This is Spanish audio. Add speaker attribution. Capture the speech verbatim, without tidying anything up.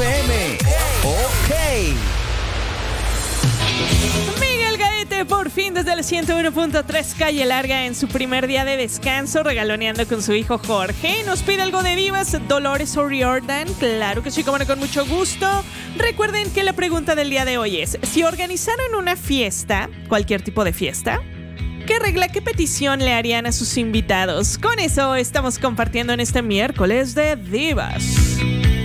Speaker 1: F M. Ok.
Speaker 2: Miguel Gaete, por fin desde el ciento uno punto tres Calle Larga, en su primer día de descanso, regaloneando con su hijo Jorge. Nos pide algo de divas, Dolores O'Riordan. Claro que sí, como no, con mucho gusto. Recuerden que la pregunta del día de hoy es: si organizaron una fiesta, cualquier tipo de fiesta, ¿qué regla, qué petición le harían a sus invitados? Con eso estamos compartiendo en este miércoles de divas.